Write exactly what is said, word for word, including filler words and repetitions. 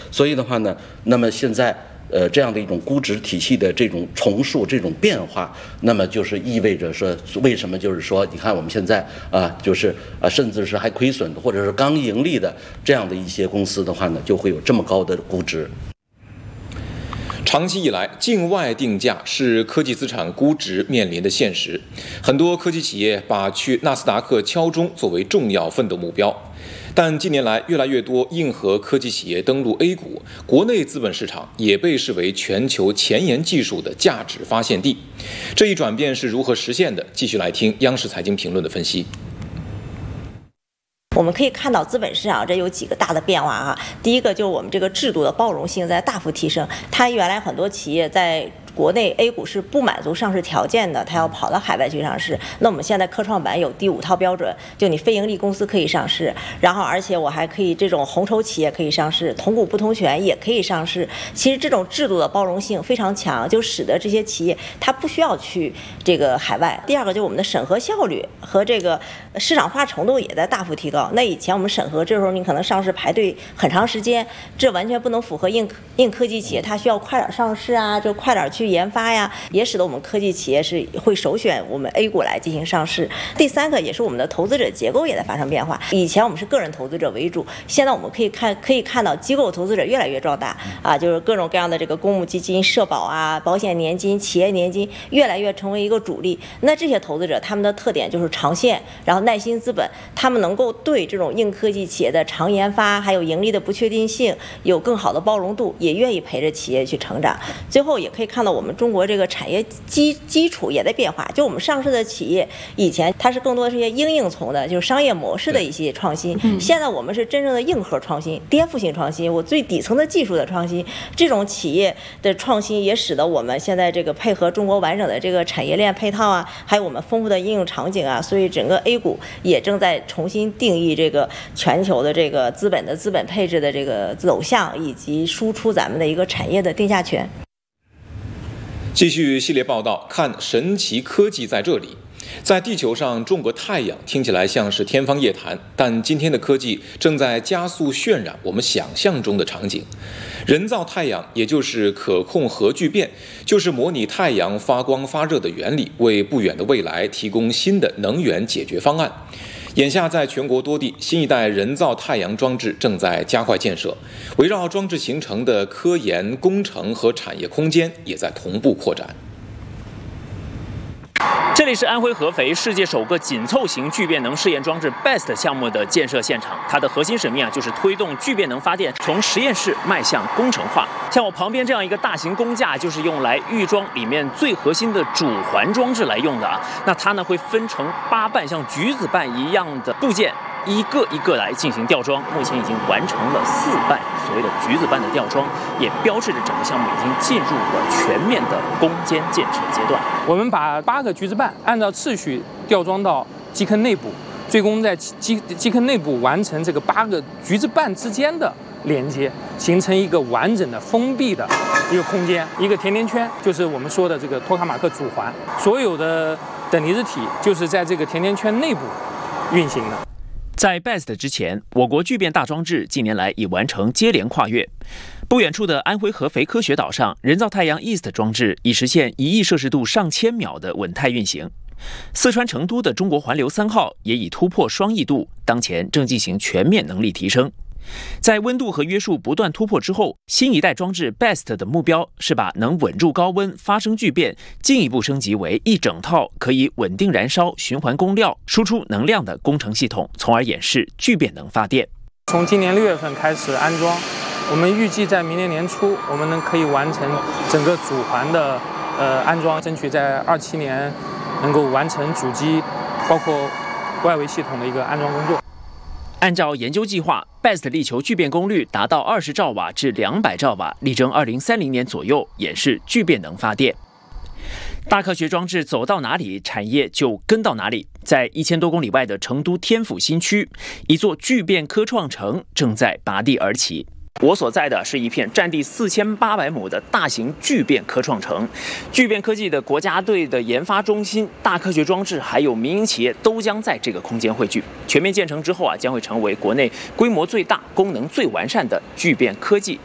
所以的话呢，那么现在。呃，这样的一种估值体系的这种重塑、这种变化，那么就是意味着说，为什么就是说，你看我们现在啊，就是啊，甚至是还亏损的，或者是刚盈利的这样的一些公司的话呢，就会有这么高的估值。 长期以来，境外定价是科技资产估值面临的现实，很多科技企业把去纳斯达克敲钟作为重要奋斗目标。但近年来，越来越多硬核科技企业登陆 A 股，国内资本市场也被视为全球前沿技术的价值发现地。这一转变是如何实现的？继续来听央视财经评论的分析。 我们可以看到资本市场这有几个大的变化啊。第一个就是我们这个制度的包容性在大幅提升，它原来很多企业在国内 A 股是不满足上市条件的，它要跑到海外去上市。那我们现在科创板有第五套标准，就你非盈利公司可以上市，然后而且我还可以这种红筹企业可以上市，同股不同权也可以上市。其实这种制度的包容性非常强，就使得这些企业它不需要去这个海外。第二个就是我们的审核效率和这个市场化程度也在大幅提高。那以前我们审核这时候你可能上市排队很长时间，这完全不能符合硬硬科技企业，它需要快点上市啊，就快点去研发呀，也使得我们科技企业是会首选我们 A 股来进行上市。第三个也是我们的投资者结构也在发生变化，以前我们是个人投资者为主，现在我们可以看可以看到机构投资者越来越壮大啊，就是各种各样的这个公募基金、社保啊、保险年金、企业年金越来越成为一个主力。那这些投资者他们的特点就是长线，然后耐心资本，他们能够对这种硬科技企业的长研发还有盈利的不确定性有更好的包容度，也愿意陪着企业去成长。最后也可以看到我们中国这个产业基基础也在变化，就我们上市的企业以前它是更多的是一些应应从的，就是商业模式的一些创新，现在我们是真正的硬核创新、颠覆性创新，我最底层的技术的创新。这种企业的创新也使得我们现在这个配合中国完整的这个产业链配套啊，还有我们丰富的应用场景啊，所以整个 A 股也正在重新定义这个全球的这个资本的资本配置的这个走向，以及输出咱们的一个产业的定价权。 继续系列报道，看神奇科技在这里。在地球上种个太阳，听起来像是天方夜谭，但今天的科技正在加速渲染我们想象中的场景。人造太阳，也就是可控核聚变，就是模拟太阳发光发热的原理，为不远的未来提供新的能源解决方案。眼下，在全国多地，新一代人造太阳装置正在加快建设，围绕装置形成的科研、工程和产业空间也在同步扩展。 这里是安徽合肥世界首个紧凑型聚变能试验装置 B E S T 项目的建设现场，它的核心使命啊，就是推动聚变能发电从实验室迈向工程化。像我旁边这样一个大型工架，就是用来预装里面最核心的主环装置来用的啊。那它呢会分成八瓣，像橘子瓣一样的部件，一个一个来进行吊装。目前已经完成了四瓣，所谓的橘子瓣的吊装，也标志着整个项目已经进入了全面的攻坚建设阶段。 我们把八个橘子瓣按照次序吊装到基坑内部，最终在基基坑内部完成这个八个橘子瓣之间的连接，形成一个完整的封闭的一个空间，一个甜甜圈，就是我们说的这个托卡马克主环。所有的等离子体就是在这个甜甜圈内部运行的。 在 B E S T 之前，我国聚变大装置近年来已完成接连跨越。不远处的安徽合肥科学岛上，人造太阳 East 装置已实现一亿摄氏度上千秒的稳态运行。四川成都的中国环流三号也已突破双亿度，当前正进行全面能力提升。在温度和约束不断突破之后，新一代装置 B E S T 的目标是把能稳住高温、发生聚变进一步升级为一整套可以稳定燃烧、循环供料、输出能量的工程系统，从而演示聚变能发电。 从今年六月份开始安装，我们预计在明年年初，我们能可以完成整个主环的呃安装，争取在二七年能够完成主机，包括外围系统的一个安装工作。 按照研究计划 ，B E S T 力求聚变功率达到二十兆瓦至两百兆瓦，力争二零三零年左右演示聚变能发电。大科学装置走到哪里，产业就跟到哪里。在一千多公里外的成都天府新区，一座聚变科创城正在拔地而起。我所在的是一片占地四千八百亩的大型聚变科创城，聚变科技的国家队的研发中心、大科学装置还有民营企业都将在这个空间汇聚。全面建成之后啊，将会成为国内规模最大、功能最完善的聚变科技